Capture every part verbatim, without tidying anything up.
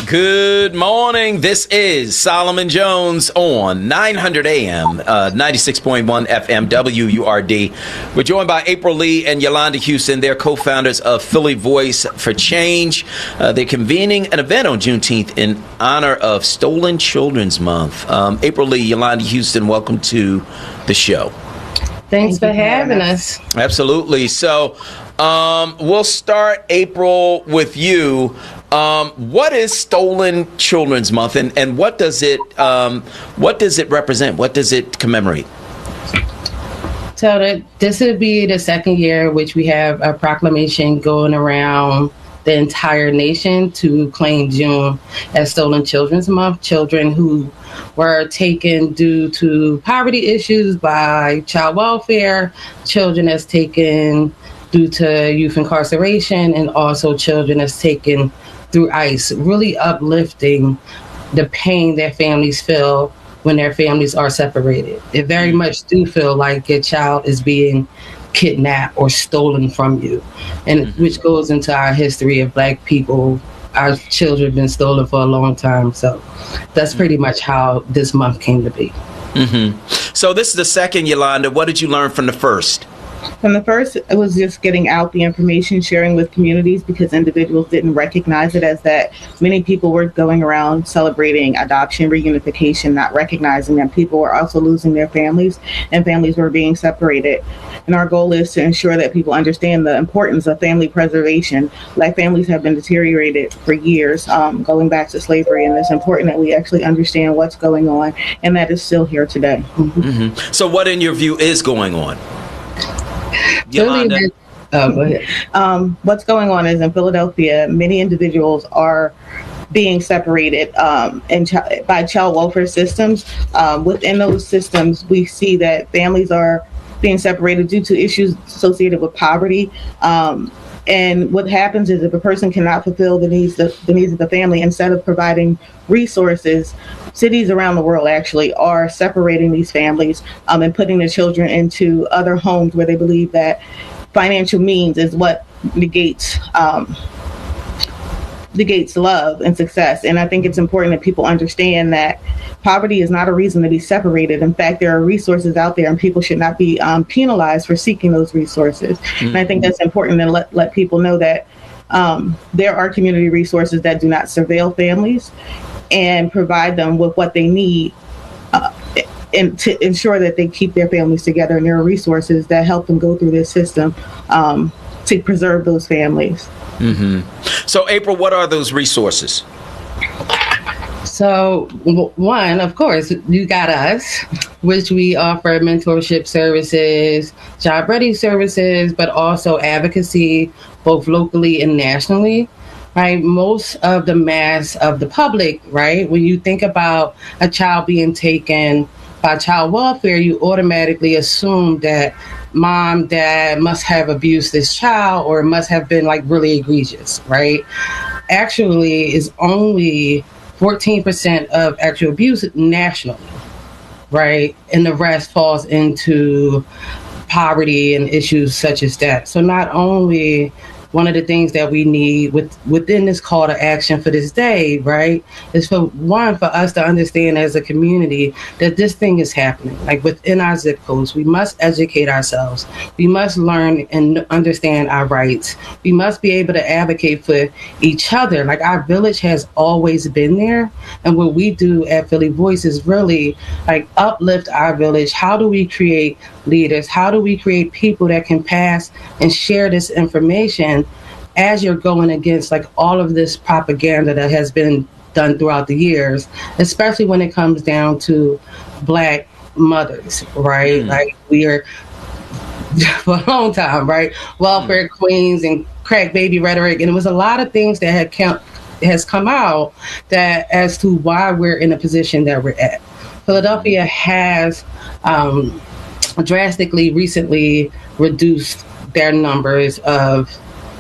Good morning. This is Solomon Jones on nine hundred A M, uh, ninety-six point one F M, W U R D. We're joined by April Lee and Yolanda Houston. They're co-founders of Philly Voice for Change. Uh, they're convening an event on Juneteenth in honor of Stolen Children's Month. Um, April Lee, Yolanda Houston, welcome to the show. Thanks for having us. Absolutely. So um, we'll start, April, with you. Um, what is Stolen Children's Month, and, and what does it um, what does it represent? What does it commemorate? So the, this would be the second year which we have a proclamation going around the entire nation to claim June as Stolen Children's Month. Children who were taken due to poverty issues by child welfare, children that's taken due to youth incarceration, and also children that's taken through ICE, really uplifting the pain that families feel when their families are separated. It very much do feel like your child is being kidnapped or stolen from you, and mm-hmm. which goes into our history of Black people. Our children have been stolen for a long time, so that's pretty much how this month came to be. Mm-hmm. So this is the second, Yolanda. What did you learn from the first? From the first, it was just getting out the information, sharing with communities, because individuals didn't recognize it as that. Many people were going around celebrating adoption, reunification, not recognizing that people were also losing their families and families were being separated. And our goal is to ensure that people understand the importance of family preservation. Black families have been deteriorated for years, um, going back to slavery, and it's important that we actually understand what's going on, and that is still here today. Mm-hmm. Mm-hmm. So what, in your view, is going on? Yolanda? Oh, go ahead. Um, what's going on is in Philadelphia, many individuals are being separated um, and ch- by child welfare systems. Um, within those systems, we see that families are being separated due to issues associated with poverty. Um, and what happens is if a person cannot fulfill the needs of, the needs of the family, instead of providing resources, cities around the world actually are separating these families um, and putting the children into other homes where they believe that financial means is what negates um, negates love and success. And I think it's important that people understand that poverty is not a reason to be separated. In fact, there are resources out there, and people should not be um, penalized for seeking those resources. Mm-hmm. And I think that's important to let, let people know that um, there are community resources that do not surveil families and provide them with what they need uh, and to ensure that they keep their families together. And there are resources that help them go through this system um, to preserve those families. Mm-hmm. So, April, what are those resources? So, one, of course, you got us, which we offer mentorship services, job ready services, but also advocacy, both locally and nationally. Right, most of the mass of the public, right, when you think about a child being taken by child welfare, you automatically assume that mom, dad must have abused this child or must have been like really egregious, right? Actually, is only fourteen percent of actual abuse nationally, right? And the rest falls into poverty and issues such as that. So not only one of the things that we need with, within this call to action for this day, right, is for one, for us to understand as a community that this thing is happening. Like within our zip codes, we must educate ourselves. We must learn and understand our rights. We must be able to advocate for each other. Like our village has always been there. And what we do at Philly Voice is really like uplift our village. How do we create leaders? How do we create people that can pass and share this information as you're going against like all of this propaganda that has been done throughout the years, especially when it comes down to Black mothers, right? Mm. Like we are for a long time, right? Welfare mm. queens and crack baby rhetoric. And it was a lot of things that had come, has come out that as to why we're in a position that we're at. Philadelphia has um, drastically recently reduced their numbers of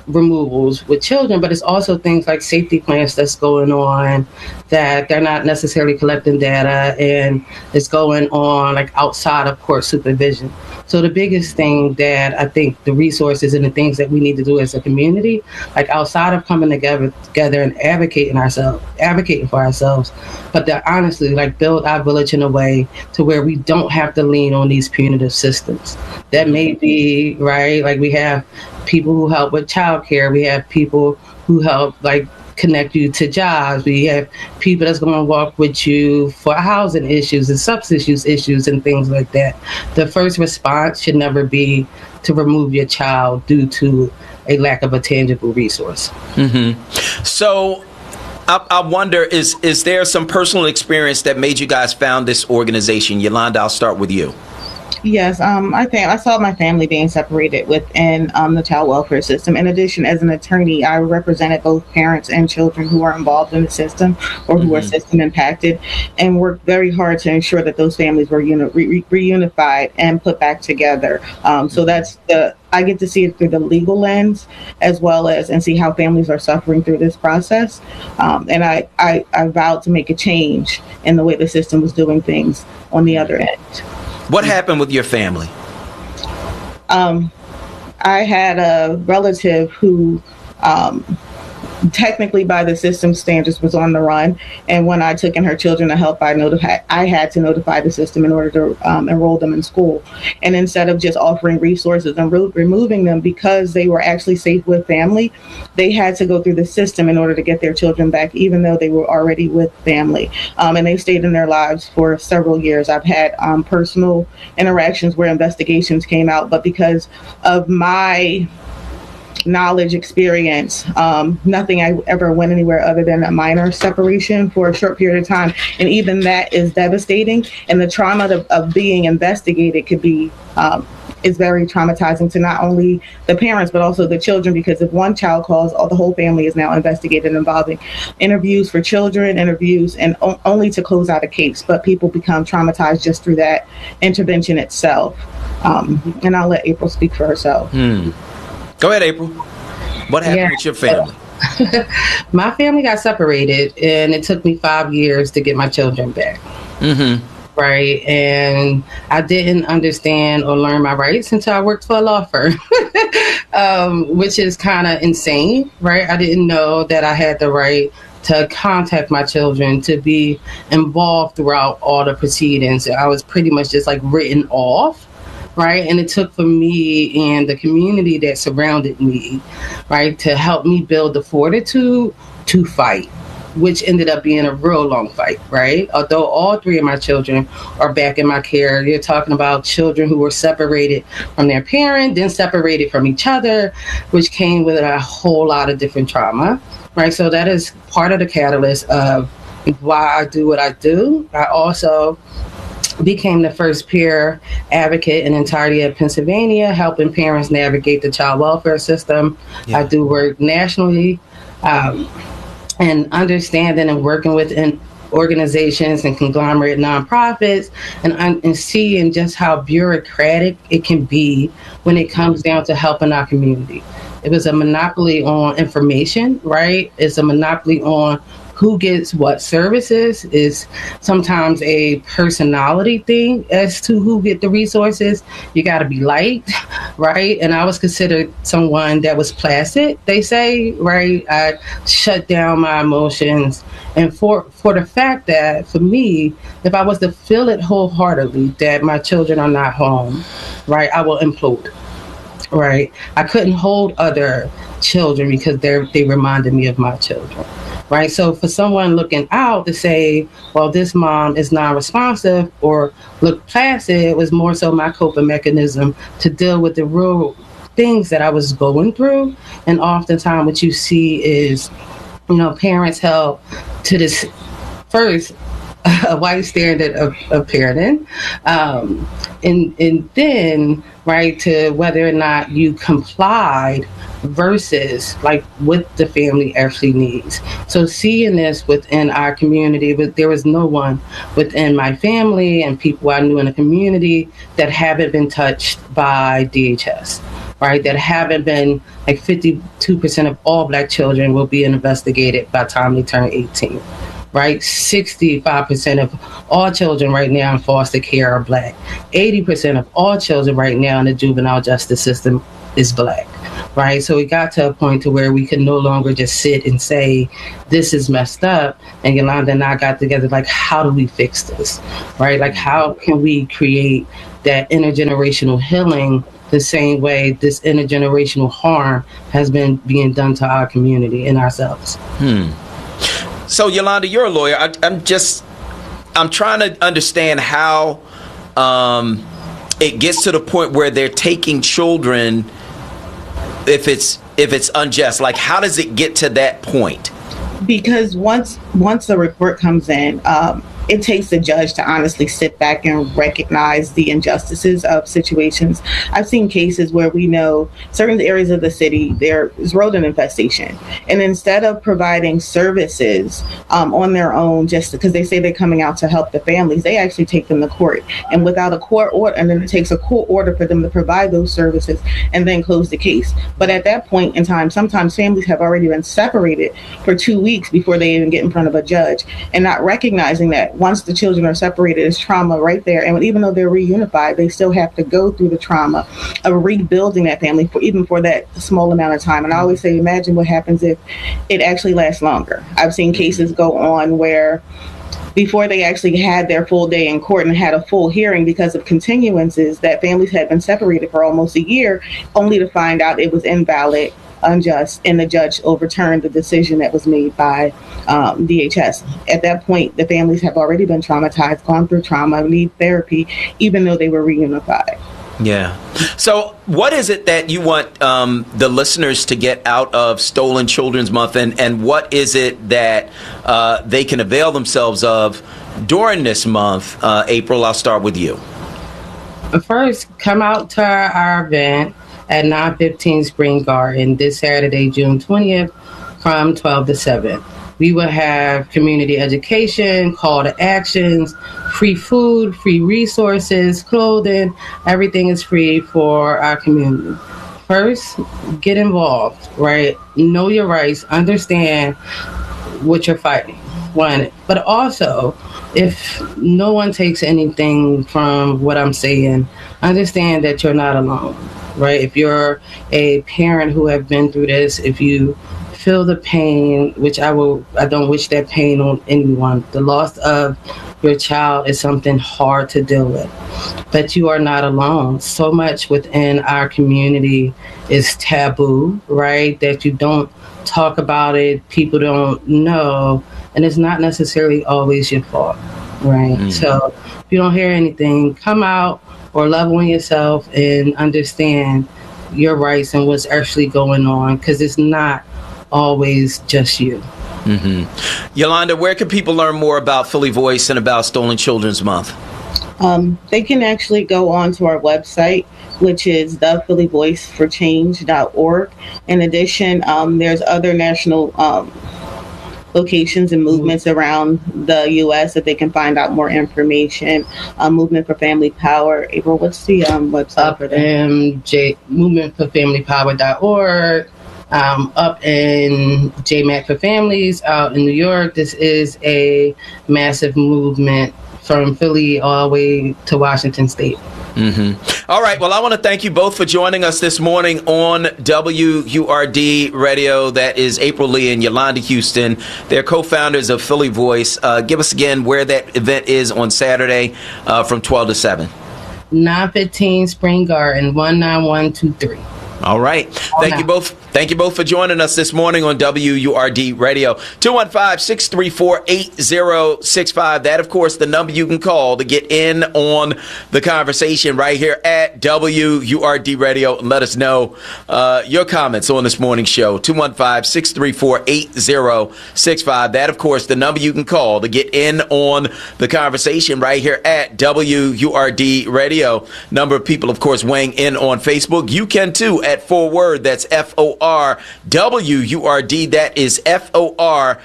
removals with children, but it's also things like safety plans that's going on, that they're not necessarily collecting data, and it's going on like outside of court supervision. So the biggest thing that I think the resources and the things that we need to do as a community, like outside of coming together together and advocating ourselves, advocating for ourselves, but to honestly like build our village in a way to where we don't have to lean on these punitive systems. That may be, right, like we have people who help with childcare, we have people who help like connect you to jobs, we have people that's going to walk with you for housing issues and substance use issues and things like that. The first response should never be to remove your child due to a lack of a tangible resource. Mm-hmm. So I, I wonder, is is there some personal experience that made you guys found this organization? Yolanda, I'll start with you. Yes, um, I think I saw my family being separated within um, the child welfare system. In addition, as an attorney, I represented both parents and children who are involved in the system or who mm-hmm. are system impacted, and worked very hard to ensure that those families were uni- re- reunified and put back together. Um, so that's the I get to see it through the legal lens, as well as and see how families are suffering through this process. Um, and I, I, I vowed to make a change in the way the system was doing things on the other end. What happened with your family? Um, I had a relative who, um, technically by the system standards, was on the run. And when I took in her children to help, I notified, I had to notify the system in order to um, enroll them in school. And instead of just offering resources and re- removing them because they were actually safe with family, they had to go through the system in order to get their children back, even though they were already with family. Um, and they stayed in their lives for several years. I've had um, personal interactions where investigations came out, but because of my knowledge, experience, um, nothing I ever went anywhere other than a minor separation for a short period of time. And even that is devastating. And the trauma of, of being investigated could be, um, is very traumatizing to not only the parents, but also the children, because if one child calls, all the whole family is now investigated, involving interviews for children, interviews, and o- only to close out a case. But people become traumatized just through that intervention itself. Um, and I'll let April speak for herself. Hmm. Go ahead, April. What happened yeah. with your family? My family got separated, and it took me five years to get my children back. Mm-hmm. Right. And I didn't understand or learn my rights until I worked for a law firm, um, which is kind of insane. Right. I didn't know that I had the right to contact my children, to be involved throughout all the proceedings. I was pretty much just like written off. Right. And it took for me and the community that surrounded me, right, to help me build the fortitude to fight, which ended up being a real long fight. Right. Although all three of my children are back in my care, you're talking about children who were separated from their parent, then separated from each other, which came with a whole lot of different trauma. Right. So that is part of the catalyst of why I do what I do. I also became the first peer advocate in the entirety of Pennsylvania, helping parents navigate the child welfare system. Yeah. I do work nationally, um, and understanding and working with in organizations and conglomerate nonprofits, and, and seeing just how bureaucratic it can be when it comes down to helping our community. It was a monopoly on information, right? It's a monopoly on who gets what services, is sometimes a personality thing as to who get the resources. You got to be liked, right? And I was considered someone that was placid, they say, right? I shut down my emotions. And for, for the fact that, for me, if I was to feel it wholeheartedly that my children are not home, right, I will implode. Right? I couldn't hold other children because they they reminded me of my children. Right? So for someone looking out to say, well, this mom is non-responsive or look placid, it was more so my coping mechanism to deal with the real things that I was going through. And oftentimes what you see is, you know, parents held to this first a white standard of, of parenting, um, and and then right to whether or not you complied versus like what the family actually needs. So seeing this within our community, but there was no one within my family and people I knew in the community that haven't been touched by D H S. right, that haven't been, like fifty-two percent of all black children will be investigated by the time they turn eighteen. Right, sixty-five percent of all children right now in foster care are black. eighty percent of all children right now in the juvenile justice system is black. Right, so we got to a point to where we can no longer just sit and say this is messed up. And Yolanda and I got together, like, how do we fix this? Right, like, how can we create that intergenerational healing the same way this intergenerational harm has been being done to our community and ourselves? Hmm. So, Yolanda, you're a lawyer. I, I'm just, I'm trying to understand how um, it gets to the point where they're taking children if it's if it's unjust. Like, how does it get to that point? Because once once the report comes in, um, it takes the judge to honestly sit back and recognize the injustices of situations. I've seen cases where we know certain areas of the city, there is rodent infestation. And instead of providing services um, on their own, just because they say they're coming out to help the families, they actually take them to court. And without a court order, and then it takes a court order for them to provide those services and then close the case. But at that point in time, sometimes families have already been separated for two weeks before they even get in front of a judge, and not recognizing that once the children are separated, it's trauma right there. And even though they're reunified, they still have to go through the trauma of rebuilding that family for even for that small amount of time. And I always say, imagine what happens if it actually lasts longer. I've seen cases go on where before they actually had their full day in court and had a full hearing, because of continuances, that families had been separated for almost a year, only to find out it was invalid, unjust, and the judge overturned the decision that was made by um, D H S. At that point, the families have already been traumatized, gone through trauma, need therapy, even though they were reunified. Yeah. So what is it that you want um, the listeners to get out of Stolen Children's Month, and, and what is it that uh, they can avail themselves of during this month? Uh, April, I'll start with you. First, come out to our, our event at nine fifteen Spring Garden this Saturday, June twentieth, from twelve to seven. We will have community education, call to actions, free food, free resources, clothing. Everything is free for our community. First, get involved, right? Know your rights, understand what you're fighting. One, but also, if no one takes anything from what I'm saying, understand that you're not alone. Right? If you're a parent who have been through this, if you feel the pain, which I will, I don't wish that pain on anyone. The loss of your child is something hard to deal with, but you are not alone. So much within our community is taboo, right? That you don't talk about it, people don't know, and it's not necessarily always your fault, right? Mm. So if you don't hear anything, come out or love on yourself and understand your rights and what's actually going on, because it's not always just you. Mm-hmm. Yolanda, where can people learn more about Philly Voice and about Stolen Children's Month? Um, they can actually go on to our website, which is the philly voice for change dot org. In addition, um, there's other national um, locations and movements around the U S that they can find out more information. Um, Movement for Family Power. April, what's the um, website Up for that? Um, J- movement for family power dot org. Um, up in J MAC for Families out in New York. This is a massive movement from Philly all the way to Washington State. Mm-hmm. All right. Well, I want to thank you both for joining us this morning on W U R D Radio. That is April Lee and Yolanda Houston. They're co-founders of Philly Voice. Uh, give us again where that event is on Saturday uh, from twelve to seven. nine fifteen Spring Garden, one nine one two three. All right. Thank you both. Thank you both for joining us this morning on W U R D Radio. two one five, six three four, eight zero six five. That, of course, the number you can call to get in on the conversation right here at W U R D Radio. And let us know uh, your comments on this morning's show. two one five, six three four, eight zero six five. That, of course, the number you can call to get in on the conversation right here at W U R D Radio. Number of people, of course, weighing in on Facebook. You can, too, at Forward. That's F O R W U R D. That is F O R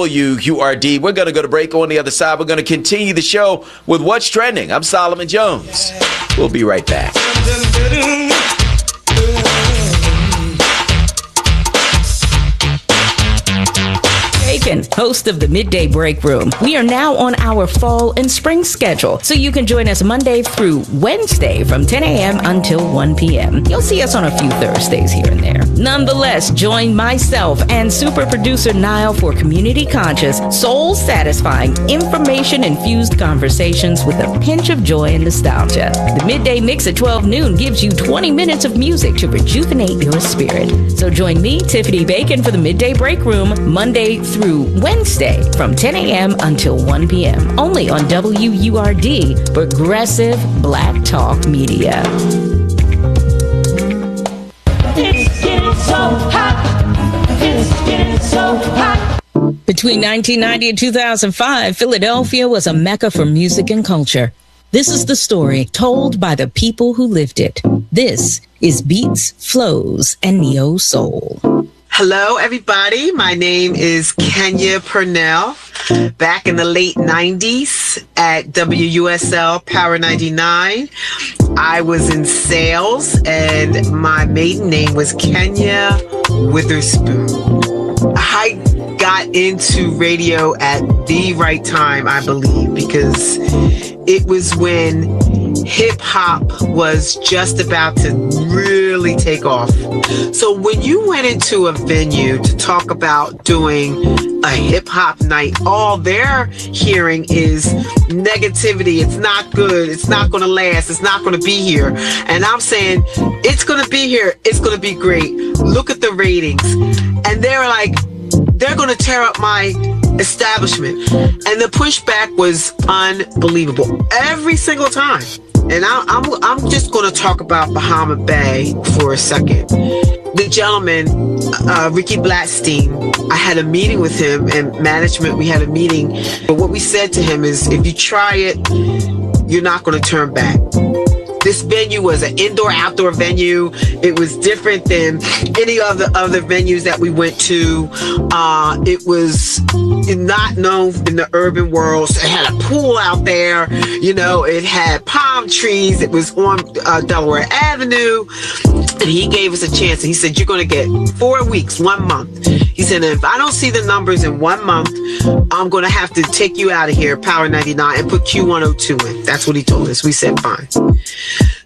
W U R D. We're going to go to break. On the other side, we're going to continue the show with What's Trending. I'm Solomon Jones. We'll be right back. Bacon, host of the Midday Break Room. We are now on our fall and spring schedule, so you can join us Monday through Wednesday from ten a.m. until one p.m. You'll see us on a few Thursdays here and there. Nonetheless, join myself and super producer Niall for community conscious, soul satisfying, information infused conversations with a pinch of joy and nostalgia. The Midday Mix at twelve noon gives you twenty minutes of music to rejuvenate your spirit. So join me, Tiffany Bacon, for the Midday Break Room Monday through Wednesday from ten a.m. until one p.m. only on W U R D, Progressive Black Talk Media. It's getting so hot. It's getting so hot. Between nineteen ninety and two thousand five, Philadelphia was a mecca for music and culture. This is the story told by the people who lived it. This is Beats, Flows, and Neo Soul. Hello, everybody. My name is Kenya Purnell. Back in the late nineties at W U S L Power ninety-nine, I was in sales, and my maiden name was Kenya Witherspoon. I got into radio at the right time, I believe, because it was when hip hop was just about to really take off. So when you went into a venue to talk about doing a hip hop night, all they're hearing is negativity. It's not good. It's not going to last. It's not going to be here. And I'm saying, it's going to be here. It's going to be great. Look at the ratings. And they're like, they're going to tear up my establishment. And the pushback was unbelievable every single time. And I, I'm I'm just going to talk about Bahama Bay for a second. The gentleman, uh, Ricky Blackstein, I had a meeting with him and management. We had a meeting. But what we said to him is, if you try it, you're not going to turn back. This venue was an indoor-outdoor venue. It was different than any of the other venues that we went to. Uh, it was not known in the urban world. So it had a pool out there. You know, it had palm trees. It was on uh, Delaware Avenue. And he gave us a chance. And he said, you're going to get four weeks, one month. He said, if I don't see the numbers in one month, I'm going to have to take you out of here, Power ninety-nine, and put Q one oh two in. That's what he told us. We said, fine.